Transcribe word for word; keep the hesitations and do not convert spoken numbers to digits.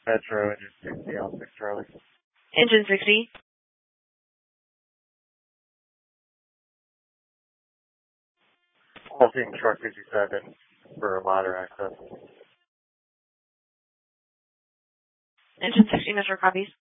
Metro, engine sixty, Alpha six Charlie. Engine sixty. Pulsing truck fifty-seven for ladder access. Engine sixty, Metro copies.